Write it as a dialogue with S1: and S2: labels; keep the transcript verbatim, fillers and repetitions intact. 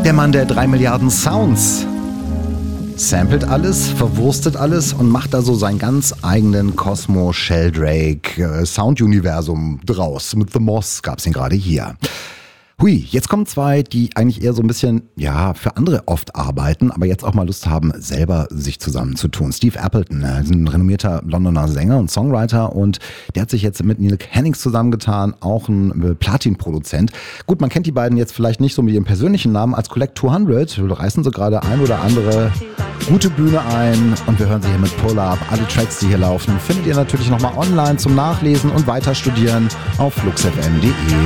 S1: Der Mann der drei Milliarden Sounds. Samplet alles, verwurstet alles und macht da so seinen ganz eigenen Cosmo Sheldrake äh, Sounduniversum draus. Mit The Moss gab's ihn gerade hier. Hui, jetzt kommen zwei, die eigentlich eher so ein bisschen, ja, für andere oft arbeiten, aber jetzt auch mal Lust haben, selber sich zusammenzutun. Steve Appleton, äh, ein renommierter Londoner Sänger und Songwriter, und der hat sich jetzt mit Neil Hennings zusammengetan, auch ein äh, Platin-Produzent. Gut, man kennt die beiden jetzt vielleicht nicht so mit ihrem persönlichen Namen. Als Collect zweihundert reißen sie gerade ein oder andere gute Bühne ein, und wir hören sie hier mit Pull Up. Alle Tracks, die hier laufen, findet ihr natürlich nochmal online zum Nachlesen und weiterstudieren auf flux f m punkt d e.